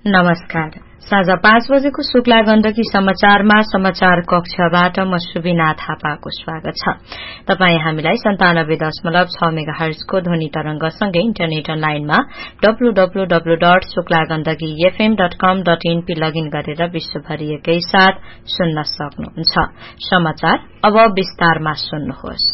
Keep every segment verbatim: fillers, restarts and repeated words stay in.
नमस्कार। साँझ पाँच बजेको शुक्ला गण्डकी समाचारमा समाचार कक्षबाट म सुबिना थापाको स्वागत छ। तपाई हामीलाई सन्तानब्बे दशमलव छ मेगा हर्जको ध्वनि तरंगसँगै इन्टरनेट अनलाइनमा W W W dot Shukla Gandaki FM dot कम डट एनपी लगइन गरेर विश्वभरि एकै साथ सुन्न सक्नुहुन्छ। समाचार अब विस्तारमा सुन्नुहोस्।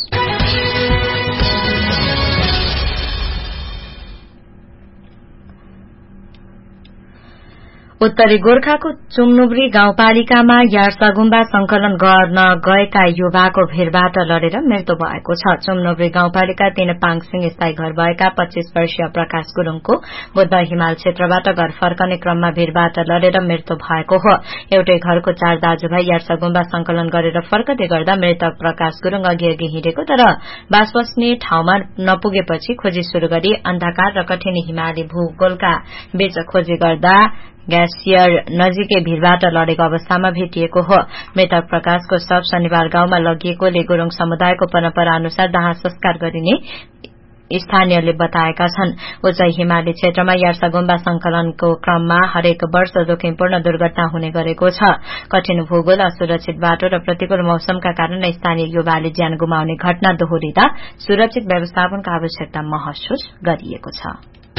उत्तरी गोर्खाको चुम्नुब्री गाउँपालिकामा यार्सागुम्बा संकलन गर्न गएका युवाको भीड़बाट लडेर मृत्यु भएको छ। चुम्नुब्री गाउँपालिका तीन पाङसिङ स्थायी घर भएका पच्चीस वर्षीय प्रकाश गुरूङको बुद्ध हिमाल क्षेत्रबाट घर फर्कने क्रममा भीड़बाट लडेर मृत्यु भएको हो। एउटै घरको चार दाजुभाइ यार्सागुम्बा संकलन गरेर फर्कदै गर्दा मृतक प्रकाश गुरूङ अघि अघि हिँडेको तर बास बस्ने ठाउँमा नपुगेपछि खोजी शुरू गरी अन्धकार र कठिन हिमाली भूगोलका बीच खोजी गर्दा ग्यासियर नजिकै भीड़बाट लडेको अवस्थामा भेटिएको हो। मृतक प्रकाशको शव शनिबार गाउँमा लगिएकोले गुरूङ समुदायको परम्परा अनुसार दाह संस्कार गरिने स्थानीयले बताएका छन्। उच्च हिमाली क्षेत्रमा यार्सागुम्बा संकलनको क्रममा हरेक वर्ष जोखिमपूर्ण दुर्घटना हुने गरेको छ। कठिन भूगोल, असुरक्षित बाटो र प्रतिकूल मौसमका कारण स्थानीय युवाले ज्यान गुमाउने घटना दोहोरिँदा सुरक्षित व्यवस्थापनको आवश्यकता महसुस गरिएको छ।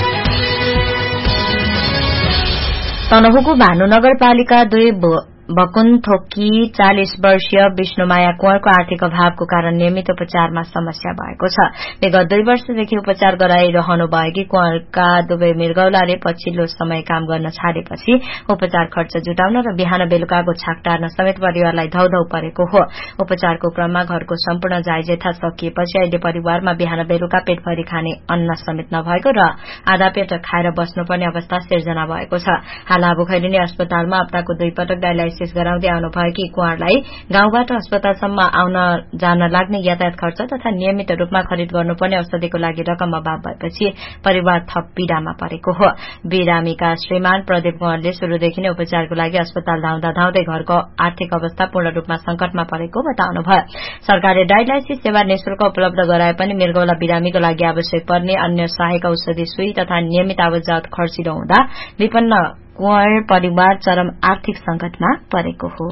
तनहुको भानु नगरपालिका दुई भकुनथोकी चालिस वर्षीय विष्णुमाया कुँवरको आर्थिक अभावको कारण नियमित उपचारमा समस्या भएको छ। विगत दुई वर्षदेखि उपचार गराइरहनु भएकी कुँवरका दुवै मृगौलाले पछिल्लो समय काम गर्न छाडेपछि उपचार खर्च जुटाउन र बिहान बेलुकाको छाक टार्न समेत परिवारलाई धौधौ परेको हो। उपचारको क्रममा घरको सम्पूर्ण जायजेथा सकिएपछि अहिले परिवारमा बिहान बेलुका पेटभरि खाने अन्न समेत नभएको र आधा पेट खाएर बस्नुपर्ने अवस्था सिर्जना भएको छ। हाल आबुखैरेनी अस्पतालमा हप्ताको दुई पटक डायलाइसिस गराउँदै आउनुभएकी कुँवरलाई गाउँबाट अस्पतालसम्म आउन जान लाग्ने यातायात खर्च तथा नियमित रूपमा खरिद गर्नुपर्ने औषधिको लागि रकम अभाव भएपछि परिवार थप पीड़ामा परेको हो। बिरामीका श्रीमान प्रदीप कुँवरले शुरूदेखि नै उपचारको लागि अस्पताल धाउँदा धाउँदै घरको आर्थिक अवस्था पूर्ण रूपमा संकटमा परेको बताउनुभयो। सरकारले डायलाइसिस सेवा निशुल्क उपलब्ध गराए पनि मृगौला बिरामीको लागि आवश्यक पर्ने अन्य सहायक औषधि सुई तथा नियमित आवतजावत खर्चिलो हुँदा विपन्न कुँवर परिवार चरम आर्थिक संकटमा परेको हो।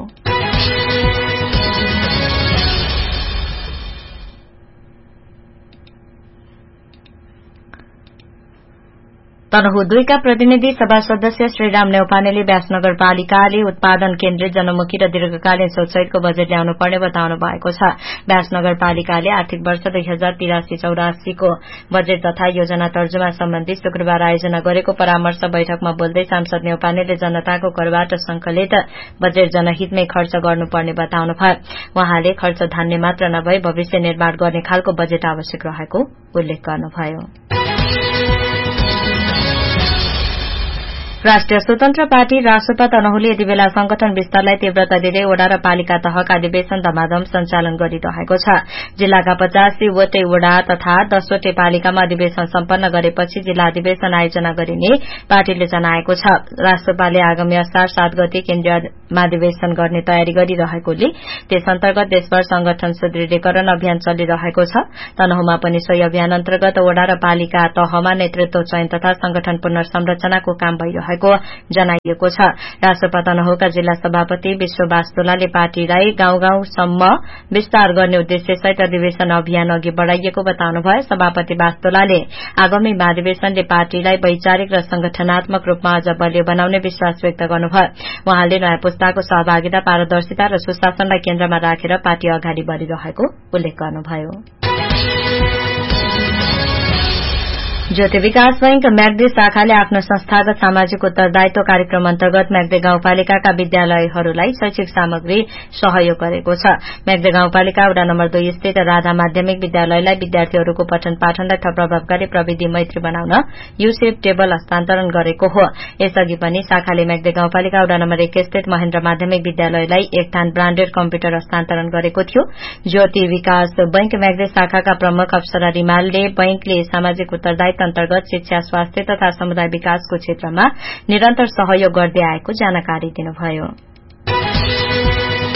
तनहु दुईका प्रतिनिधि सभा सदस्य श्रीराम नेउपानेले व्यास नगरपालिकाले उत्पादन केन्द्रित जनमुखी र दीर्घकालीन सोचसहितको बजेट ल्याउनु पर्ने बताउनु भएको छ। व्यास नगरपालिकाले आर्थिक वर्ष दुई हजार तिरासी चौरासीको बजेट तथा योजना तर्जुमा सम्बन्धी शुक्रबार आयोजना गरेको परामर्श बैठकमा बोल्दै सांसद नेउपानेले जनताको करबाट संकलित बजेट जनहितमै खर्च गर्नुपर्ने बताउनुभयो। वहाँले खर्च धान्य मात्र नभई भविष्य निर्माण गर्ने खालको बजेट आवश्यक रहेको उल्लेख गर्नुभयो। राष्ट्रिय स्वतन्त्र पार्टी रासोपा तनहुले यति बेला संगठन विस्तारलाई तीव्रता दिँदै वडा र पालिका तहका अधिवेशन धमाधम सञ्चालन गरिरहेको छ। जिल्लाका पचासी वटै वडा तथा दसवटै पालिकामा अधिवेशन सम्पन्न गरेपछि जिल्ला अधिवेशन आयोजना गरिने पार्टीले जनाएको छ। रासोपाले आगामी असार सात गते केन्द्रीय महाधिवेशन गर्ने तयारी गरिरहेकोले त्यस अन्तर्गत देशभर संगठन सुदृढीकरण अभियान चलिरहेको छ। तनहुमा पनि सोही अभियान अन्तर्गत वडा र पालिका तहमा नेतृत्व चयन तथा संगठन पुनर्संरचनाको काम भइरहेको जनाइएको छ। रासोपा तनहुका जिल्ला सभापति विश्व बास्तोलाले पार्टीलाई गाउँ गाउँसम्म विस्तार गर्ने उद्देश्यसहित अधिवेशन अभियान अघि बढ़ाइएको बताउनुभयो। सभापति बास्तोलाले आगामी महाधिवेशनले पार्टीलाई वैचारिक र संगठनात्मक रूपमा अझ बलियो बनाउने विश्वास व्यक्त गर्नुभयो। वहाँले नयाँ पुस्ताको सहभागिता, पारदर्शिता र सुशासनलाई केन्द्रमा राखेर पार्टी अगाडि बढ़िरहेको उल्लेख गर्नुभयो। ज्योति विकास बैंक म्याग्दी शाखाले आफ्नो संस्थागत सामाजिक उत्तरदायित्व कार्यक्रम अन्तर्गत म्याग्दी गाउँपालिकाका विद्यालयहरूलाई शैक्षिक सामग्री सहयोग गरेको छ। म्याग्दी गाउँपालिका वडा नम्बर दुई स्थित राधा माध्यमिक विद्यालयलाई विद्यार्थीहरूको पठन पाठनलाई थप प्रभावकारी प्रविधि मैत्री बनाउन युसेफ टेबल हस्तान्तरण गरेको हो। यसअघि पनि शाखाले म्याग्दी गाउँपालिका वडा नम्बर एक स्थित महेन्द्र माध्यमिक विद्यालयलाई एक थान ब्राण्डेड कम्प्युटर हस्तान्तरण गरेको थियो। ज्योति विकास बैंक म्याग्दी शाखाका प्रमुख अप्सरा रिमालले बैंकले सामाजिक उत्तरदायित्व अन्तर्गत शिक्षा, स्वास्थ्य तथा समुदाय विकासको क्षेत्रमा निरन्तर सहयोग गर्दै आएको जानकारी दिनुभयो।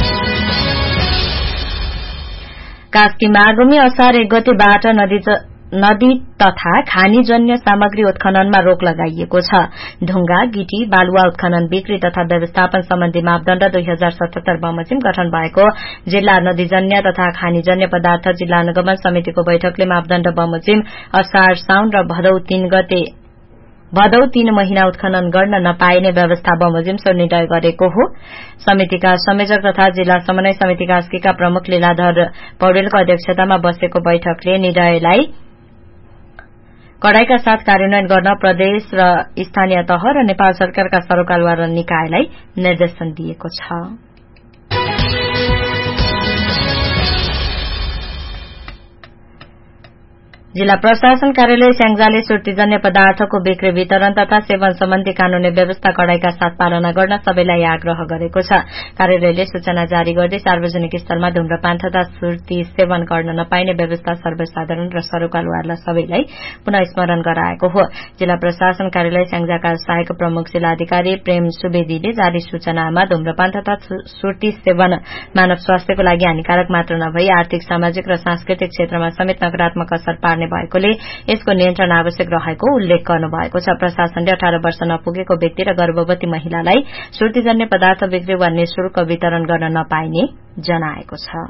कास्कीमा आगामी असार एक गतेबाट नदी नदी तथा खानीजन्य सामग्री उत्खननमा रोक लगाइएको छ। ढुंगा, गिटी, बालुवा उत्खनन, बिक्री तथा व्यवस्थापन सम्बन्धी मापदण्ड दुई हजार सतहत्तर बमोजिम गठन भएको जिल्ला नदीजन्य तथा खानीजन्य पदार्थ जिल्ला अनुगमन समितिको बैठकले मापदण्ड बमोजिम असार, साउन र भदौ तीन गते भदौ तीन महिना उत्खनन गर्न नपाइने व्यवस्था बमोजिम सो निर्णय गरेको हो। समितिका संयोजक तथा जिल्ला समन्वय समिति कास्कीका प्रमुख लीलाधर पौडेलको अध्यक्षतामा बसेको बैठकले निर्णयलाई कड़ाईका साथ कार्यान्वयन गर्न प्रदेश र स्थानीय तह र नेपाल सरकारका सरोकारवाला निकायलाई निर्देशन दिएको छ। जिल्ला प्रशासन कार्यालय स्याङ्जाले सुर्तीजन्य पदार्थको बिक्री वितरण तथा सेवन सम्बन्धी कानूनी व्यवस्था कड़ाईका साथ पालना गर्न सबैलाई आग्रह गरेको छ। कार्यालयले सूचना जारी गर्दै सार्वजनिक स्थलमा धूम्रपान तथा सुर्ती सेवन गर्न नपाइने व्यवस्था सर्वसाधारण र सरोकारवाला सबैलाई पुनः स्मरण गराएको हो। जिल्ला प्रशासन कार्यालय स्याङ्जाका सहायक प्रमुख जिल्लाधिकारी प्रेम सुवेदीले जारी सूचनामा धूम्रपान तथा सुर्ती सेवन मानव स्वास्थ्यको लागि हानिकारक मात्र नभई आर्थिक, सामाजिक र सांस्कृतिक क्षेत्रमा समेत नकारात्मक असर पार्ने भएकोले यसको नियन्त्रण आवश्यक रहेको उल्लेख गर्नुभएको छ। प्रशासनले अठार वर्ष नपुगेको व्यक्ति र गर्भवती महिलालाई सुर्तीजन्य पदार्थ बिक्री वा निशुल्क वितरण गर्न नपाइने जनाएको छ।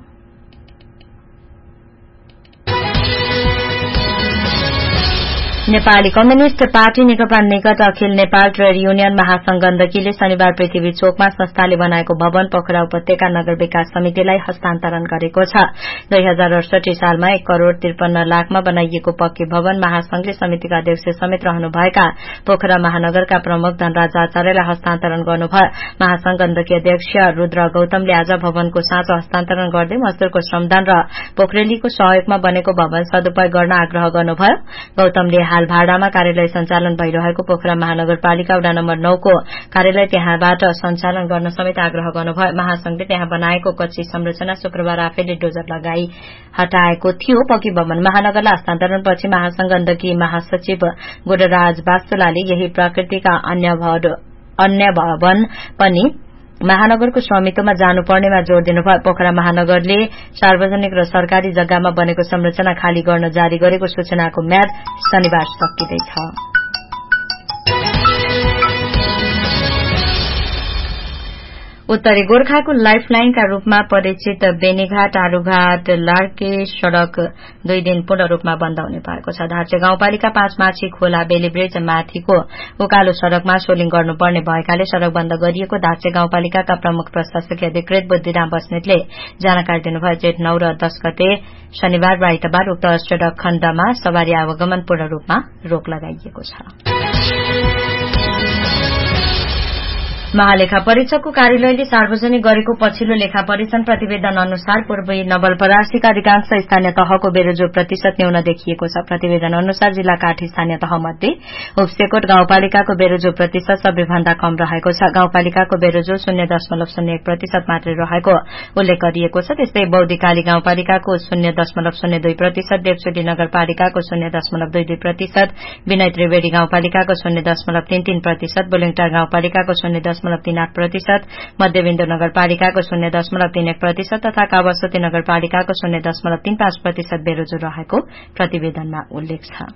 नेपाली कम्युनिष्ट पार्टी नेकपा निकट अखिल नेपाल ट्रेड युनियन महासंघ गण्डकीले शनिबार पृथ्वी चोकमा संस्थाले बनाएको भवन पोखरा उपत्यका नगर विकास समितिलाई हस्तान्तरण गरेको छ। दुई हजार अडसठी सालमा एक करोड़ त्रिपन्न लाखमा बनाइएको पक्की भवन महासंघले समितिका अध्यक्ष समेत रहनुभएका पोखरा महानगरका प्रमुख धनराज आचार्यलाई हस्तान्तरण गर्नुभयो। महासंघ गण्डकी अध्यक्ष रुद्र गौतमले आज भवनको साँचो हस्तान्तरण गर्दै मजदूरको श्रमदान र पोखरेलीको सहयोगमा बनेको भवन सदुपयोग गर्न आग्रह गर्नुभयो। गौतमले हाल भाडामा कार्यालय सञ्चालन भइरहेको पोखरा महानगरपालिका वडा नम्बर नौ को कार्यालय त्यहाँबाट सञ्चालन गर्न समेत आग्रह गर्नुभयो। महासंघले त्यहाँ बनाएको कच्ची संरचना शुक्रबार आफैले डोजर लगाई हटाएको थियो। पक्की भवन महानगरलाई हस्तान्तरणपछि महासंघ गण्डकी महासचिव गुणराज वास्तुलाले यही प्रकृतिका अन्य भवन पनि महानगरको स्वामित्वमा जानुपर्नेमा जोड़ दिनुभयो। पोखरा महानगरले सार्वजनिक र सरकारी जग्गामा बनेको संरचना खाली गर्न जारी गरेको सूचनाको म्याद शनिबार सकिँदैछ। उत्तरी गोर्खाको लाइफलाइनका रूपमा परिचित बेनीघाट आरूघाट लार्के सड़क दुई दिन पूर्ण रूपमा बन्द हुने भएको छ। धार्चे गाउँपालिका पाँच माछी खोला बेली ब्रिज माथिको उकालो सड़कमा सोलिङ गर्नुपर्ने भएकाले सड़क बन्द गरिएको धार्चे गाउँपालिकाका प्रमुख प्रशासकीय अधिकृत बुद्धिराम बस्नेतले जानकारी दिनुभयो। जेठ नौ र दश गते शनिबार र आइतबार उक्त सड़क खण्डमा सवारी आवागमन पूर्ण रूपमा रोक लगाइएको छ। महालेखा परीक्षकको कार्यालयले सार्वजनिक गरेको पछिल्लो लेखा परीक्षण प्रतिवेदन अनुसार पूर्वी नवलपरासीका अधिकांश स्थानीय तहको बेरोजगार प्रतिशत न्यून देखिएको छ। प्रतिवेदन अनुसार जिल्लाका आठ स्थानीय तहमध्ये उपसेकोट गाउँपालिकाको बेरोजगार प्रतिशत सबैभन्दा कम रहेको छ। गाउँपालिकाको बेरोजगार शून्य दशमलव शून्य एक प्रतिशत मात्रै रहेको उल्लेख गरिएको छ। त्यस्तै बौद्धिकाली गाउँपालिकाको शून्य दशमलव शून्य दुई प्रतिशत, देवचोटी नगरपालिकाको शून्य दशमलव दुई दुई प्रतिशत, विनय त्रिवेणी गाउँपालिकाको शून्य दशमलव तीन तीन प्रतिशत, बुलिङटार गाउँपालिकाको शून्य दशमलव तीन आठ प्रतिशत, मध्यबिन्दु नगरपालिकाको शून्य दशमलव तीन एक प्रतिशत तथा कावासोती नगरपालिकाको शून्य दशमलव तीन पाँच प्रतिशत बेरोजगार रहेको प्रतिवेदनमा उल्लेख छ।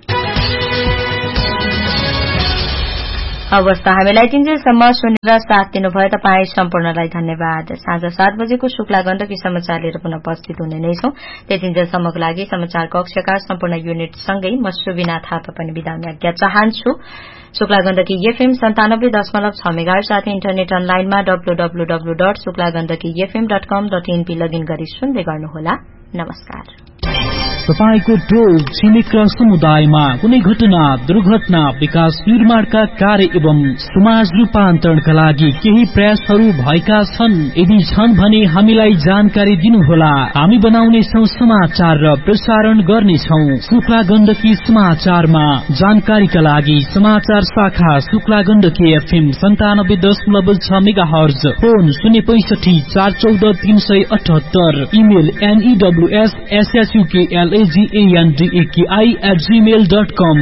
अवस्था हामीलाई तिनजेलसम्म सुनेर साथ दिनुभयो तपाईँ सम्पूर्णलाई धन्यवाद। साँझ सात बजेको शुक्ला गण्डकी समाचार लिएर पुनः उपस्थित हुने नै छौं। त्यतिन्जेलसम्मको लागि समाचार कक्षका सम्पूर्ण युनिटसँगै म सुबिना थापा पनि बिदा हुने आज्ञा चाहन्छु। शुक्ला गण्डकी एफएम सन्तानब्बे दशमलव छ मेगाहर्ज साथै इन्टरनेट अनलाइनमा W W W dot Shukla Gandaki FM dot कम डट एनपी लगइन गरी सुन्दै गर्नुहोला। नमस्कार। तपाईको टोल छिमेक र समुदायमा कुनै घटना, दुर्घटना, विकास निर्माणका कार्य एवं समाज रूपान्तरणका लागि केही प्रयासहरू भएका छन्? यदि छन् भने हामीलाई जानकारी दिनुहोला। हामी बनाउनेछौं समाचार र प्रसारण गर्नेछौं। शुक्ला गण्डकी समाचारमा जानकारीका लागि समाचार शाखा शुक्ला गण्डकी एफएम सन्तानब्बे दशमलव छ मेगाहर्ज, फोन शून्य पैंसठी चार चौध तीन सय अठहत्तर, email एनईडब्ल्यूएस एसएसयूकेएल G-A-N-D-A-K-I at gmail dot com.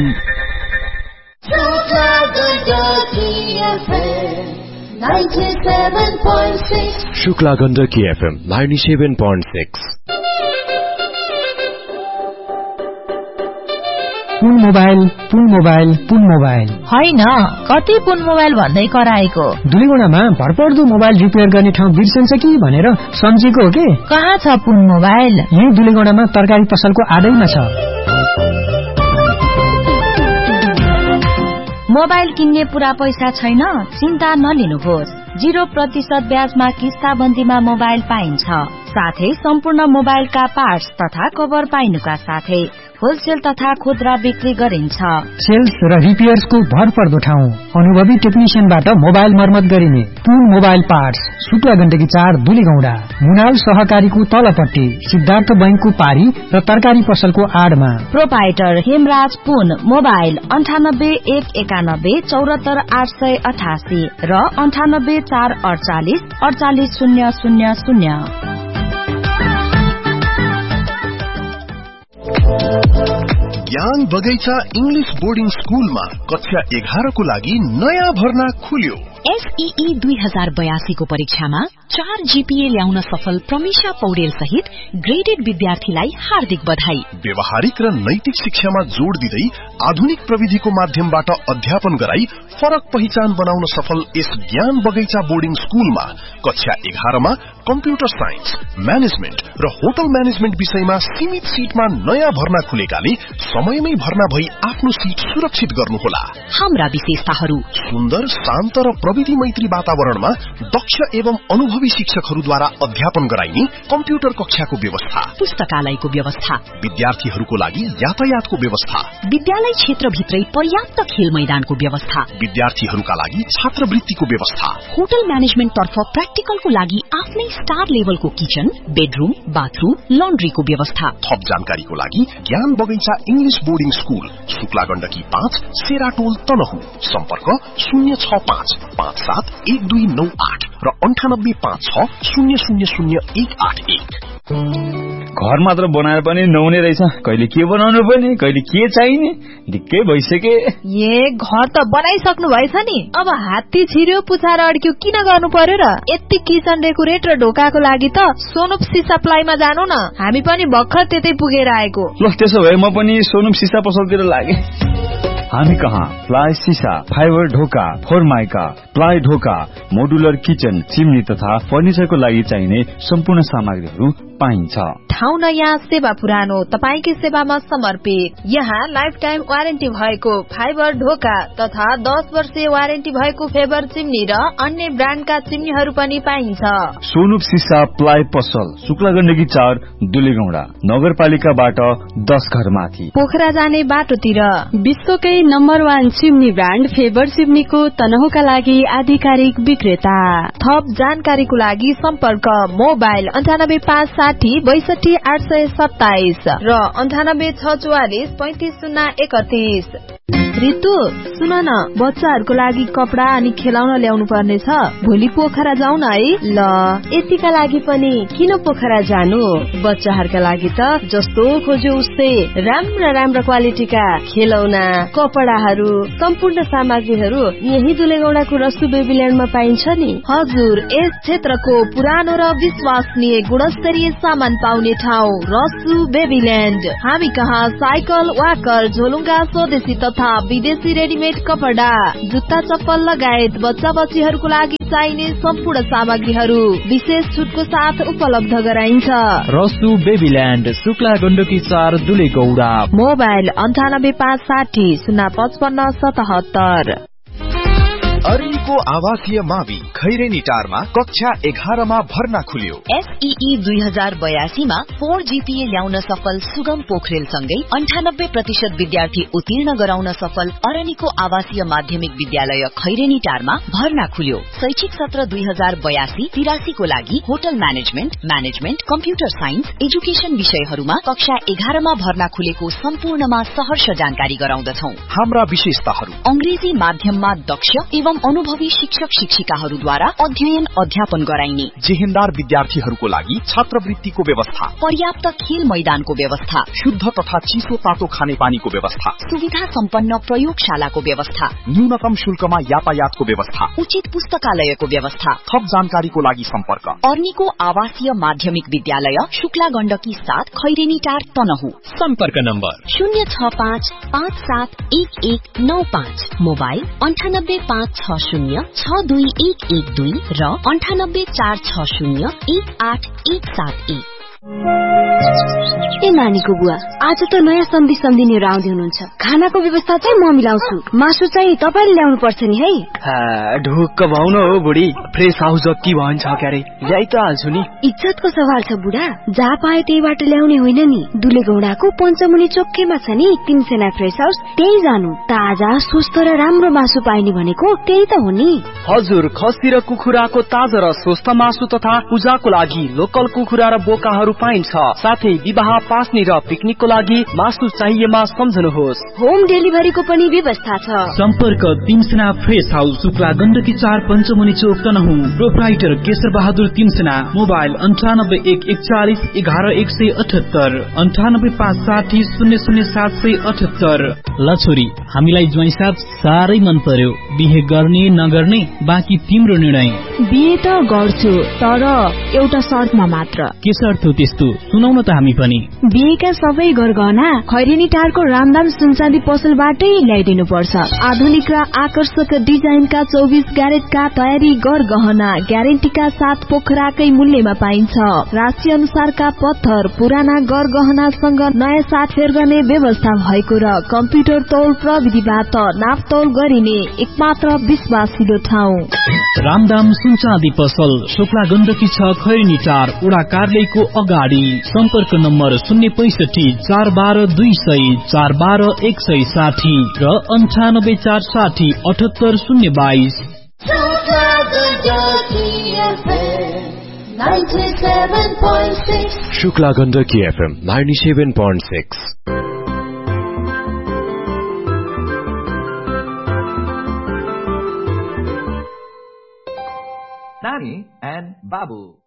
Shukla Gandaki F M ninety-seven point six. Pun mobile Pun mobile Pun mobile होइन, कति पुन मोबाइल भन्दै कराएको। दुलीगुडामा भरपर्दो मोबाइल रिपेयर गर्ने ठाउँ बिर्सन्छ कि भनेर सम्झेको हो के? कहाँ छ पुन मोबाइल? यही दुलीगुडामा तरकारी पसलको आडैमा छ। मोबाइल किन्ने पूरा पैसा छैन? चिन्ता नलिनुहोस्। जीरो प्रतिशत ब्याजमा किस्ताबन्दीमा मोबाइल पाइन्छ। साथै सम्पूर्ण मोबाइलका पार्ट्स तथा कभर पाइनुका साथै होलसेल तथा खुद्रा बिक्री गरिन्छ। सेल्स र रिपेयर्सको भरपर्दो ठाउँ। अनुभवी टेक्निशियनबाट मोबाइल मर्मत गरिने पुन मोबाइल पार्ट्स, शुक्ला गण्डकी चार, दुलीगौंडा। मुनाल सहकारीको तलपट्टि, सिद्धार्थ बैंकको पारी र तरकारी पसलको आडमा। प्रोपाइटर हेमराज पुन। मोबाइल अन्ठानब्बे एक एकानब्बे चौरात्तर आठ सय अठासी र अन्ठानब्बे चार अडचालिस अडचालिस शून्य शून्य शून्य। ज्ञान बगैंचा इंग्लिश बोर्डिंग स्कूलमा कक्षा एघार को लागि नयाँ भर्ना खुल्यो। एसईई दुई हजार बयासी को परीक्षामा चार जीपीए ल्याउन सफल प्रमिशा पौडेल सहित ग्रेडेड विद्यार्थीलाई हार्दिक बधाई। व्यवहारिक र नैतिक शिक्षामा जोड़ दिँदै आधुनिक प्रविधिको माध्यमबाट अध्यापन गराई फरक पहिचान बनाउन सफल यस ज्ञान बगैंचा बोर्डिंग स्कूलमा कक्षा एघारमा कम्प्युटर साइन्स, म्यानेजमेन्ट र होटल म्यानेजमेन्ट विषयमा सीमित सीटमा नयाँ भर्ना खुलेकाले समयमै भर्ना भई आफ्नो सीट सुरक्षित गर्नुहोला। हाम्रा विशेषताहरू: सुन्दर, शान्त र प्रविधि मैत्री वातावरणमा दक्ष एवं अनुभवी शिक्षकहरूद्वारा अध्यापन गराइने कम्प्युटर कक्षाको व्यवस्था, पुस्तकालयको व्यवस्था, विद्यार्थीहरूको लागि यातायातको व्यवस्था, विद्यालय क्षेत्रभित्रै पर्याप्त खेल मैदानको व्यवस्था, विद्यार्थीहरूका लागि छात्रवृत्तिको व्यवस्था, होटल म्यानेजमेन्ट तर्फ प्र्याक्टिकलको लागि आफ्नै स्टार लेभलको किचन, बेडरूम, बाथरूम, लन्ड्रीको व्यवस्था। थप जानकारीको लागि ज्ञान बगैंचा English boarding school, Shukla Gandaki पाँच, सेराटोल, तनहु। सम्पर्क शून्य छ पाँच पाँच सात एक दुई नौ आठ र अन्ठानब्बे पाँच छ शून्य शून्य शून्य एक आठ एक। घर मात्र बनाएर पनि नहुने रहेछ, कहिले के बनाउनु पर्ने, कहिले के चाहिने, ढिक्कै भइसके। ए घर त बनाइसक्नु भएछ नि, अब हात्ती छिर्यो पुछार अड्क्यो किन गर्नु पर्यो र? यति किचन डेकोरेट र ढोकाको लागि त सोनुप सिसा प्लाईमा जानु न, हामी पनि भर्खर त्यतै पुगेर आएको। ल त्यसो भए म पनि सोनुप सिसा पसलतिर लागे। हामी कहाँ प्लाई सिसा, फाइबर ढोका, फोरमाइका, प्लाई ढोका, मोडुलर किचन, चिम्नी तथा फर्निचरको लागि चाहिने सम्पूर्ण सामग्रीहरू पाइन्छ। ठाउँ नयाँ, सेवा पुरानो, तपाईंकै सेवामा समर्पित। यहाँ लाइफ टाइम वारेन्टी भएको फाइबर ढोका तथा दस वर्षीय वारेन्टी भएको फेबर चिम्नी र अन्य ब्रान्डका चिम्नीहरू पनि पाइन्छ। सोनुप सिसा प्लाई पसल, शुक्ला गण्डकी चार, दुलीगौंडा, नगरपालिकाबाट दस घर माथि। पोखरा जाने बाटोतिर विश्वकै number one chimney brand favour चिम्नीको तनहुका लागि आधिकारिक विक्रेता। थप जानकारीको लागि सम्पर्क मोबाइल अन्ठानब्बे पाँच साठी बैसठी आठ सय सत्ताइस र अन्ठानब्बे छ चौवालिस पैंतिस शून्य एकतीस। रितु सुन न, बच्चाहरूको लागि कपडा अनि खेलाउन ल्याउनु पर्ने छ, भोलि पोखरा जाउँ न है। ल यतिका लागि पनि किन पोखरा जानु? बच्चाहरूका लागि त जस्तो खोज्यो उस्तै राम्रा राम्रा क्वालिटीका खेलौना, कपडाहरू, सम्पूर्ण सामग्रीहरू यही दुलेगौडाको रसु बेबील्याण्डमा पाइन्छ नि। हजुर, यस क्षेत्रको पुरानो र विश्वसनीय गुणस्तरीय सामान पाउने ठाउँ रसु बेबील्याण्ड। हामी कहाँ साइकल, वाकर, झोलुङ्गा, स्वदेशी तथा विदेशी रेडीमेड कपडा, जुत्ता, चप्पल लगायत बच्चा बच्चीहरूको लागि चाहिने सम्पूर्ण सामग्रीहरू विशेष छुटको साथ उपलब्ध गराइन्छ। रसु बेबील्याण्ड, शुक्ला गण्डकी चार, दुलेगौडा। मोबाइल अन्ठानब्बे पाँच साठी शून्य पचपन्न सतहत्तर। अरनिको आवासीय मावि खैरेनी टारमा कक्षा एघारमा भर्ना खुल्यो। एसईई दुई हजार बयासीमा फोर जीपीए ल्याउन सफल सुगम पोखरेल सँगै अन्ठानब्बे प्रतिशत विद्यार्थी उत्तीर्ण गराउन सफल अरनिको आवासीय माध्यमिक विद्यालय खैरेनी टारमा भर्ना खुल्यो। शैक्षिक सत्र दुई हजार बयासी तिरासीको लागि hotel management, management, computer science, education विषयहरूमा कक्षा एघारमा भर्ना खुलेको सम्पूर्णमा सहर्ष जानकारी गराउँदछौ। हाम्रा विशेषताहरू: अंग्रेजी माध्यममा दक्ष एवं अनुभवी अनुभवी शिक्षक शिक्षिकाहरूद्वारा अध्ययन अध्यापन गराइने, जेहेन्दार विद्यार्थीहरूको लागि छात्रवृत्तिको व्यवस्था, पर्याप्त खेल मैदानको व्यवस्था, शुद्ध तथा चिसो तातो खानेपानीको व्यवस्था, सुविधा सम्पन्न प्रयोगशालाको व्यवस्था, न्यूनतम शुल्कमा यातायातको व्यवस्था, उचित पुस्तकालयको व्यवस्था। थप जानकारीको लागि सम्पर्क अर्नीको आवासीय माध्यमिक विद्यालय शुक्ला गण्डकी साथ खैरेनी टार तनहु। सम्पर्क नम्बर शून्य छ पाँच पाँच सात एक एक नौ पाँच, मोबाइल अन्ठानब्बे पाँच छ शून्य छ दुई एक एक दुई र अन्ठानब्बे चार छ शून्य एक आठ एक सात एक। ए नानीको बुवा, आज त नयाँ सम्धि सम्धिनीहरू आउँदै हुनुहुन्छ। खानाको व्यवस्था चाहिँ म मिलाउँछु, मासु चाहिँ तपाईँले ल्याउनु पर्छ नि है। ढुक्क भाउ न हो बुढी, फ्रेस हाउस जति भन्छ क्यारे ल्याइ त हाल्छु नि। इज्जतको सवाल छ बुढा, जहाँ पाए त्यहीबाट ल्याउने होइन नि। दुले गौडाको पञ्चमुनि चोक्केमा छ नि तिनसेना फ्रेस हाउस, त्यही जानु। ताजा स्वस्थ र राम्रो मासु पाइने भनेको त्यही त हो नि। हजुर, खसी र कुखुराको ताजा र स्वस्थ मासु तथा पूजाको लागि लोकल कुखुरा र बोकाहरू पाइन्छ। साथै विवाह, पास्नी र पिकनिकको लागि मासु चाहिएमा सम्झनुहोस्। होम डेलिभरीको पनि व्यवस्था छ। सम्पर्क तिनसेना फ्रेस हाउस, शुक्ला गण्डकी चार, पञ्चमुनि चोक तनहु। प्रोप्राइटर केशर बहादुर तिनसेना। मोबाइल अन्ठानब्बे एक एकचालिस एघार एक सय अठहत्तर, अन्ठानब्बे पाँच साठी शून्य शून्य सात सय अठहत्तर। ल छोरी, हामीलाई ज्वाइँ साथ साह्रै मन पर्यो। बिहे गर्ने नगर्ने बाँकी तिम्रो निर्णय। बिहे त गर्छु, तर एउटा शर्तमा मात्र। के शर्त हो त्यस्तो? सुनौ न त हामी पनि। बिहेका सबै गरगहना खैरेनी टारको रामदाम सुनचाँदी पसलबाटै ल्याइदिनु पर्छ। आधुनिक र आकर्षक डिजाइनका चौबिस क्यारेटका तयारी गरगहना ग्यारेन्टीका साथ पोखराकै मूल्यमा पाइन्छ। राशि अनुसारका पत्थर, पुराना गरगहनासँग नयाँ साथ फेर गर्ने व्यवस्था भएको र कम्प्युटर तौल प्रविधिबाट नापतौल गरिने एकमात्र विश्वासिलो ठाउँ रामदाम सुनचाँदी पसल, शुक्ला गण्डकी छ, खैरेनी टार, वडा कार्यालयको अगाडि। सम्पर्क नम्बर शून्य पैसठी चार बाह्र दुई सय चार बाह्र एक सय साठी र अन्ठानब्बे चार साठी अठहत्तर शून्य बाइस। Shukla Gandaki FM ninety seven point six. Nani and Babu.